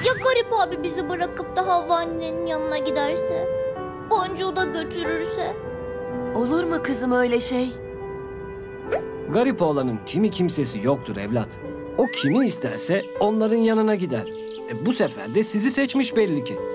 Ya Garip abi bizi bırakıp da Havva annenin yanına giderse? Boncuğu da götürürse? Olur mu kızım öyle şey? Garip oğlanın kimi kimsesi yoktur evlat. O kimi isterse onların yanına gider. Bu sefer de sizi seçmiş belli ki.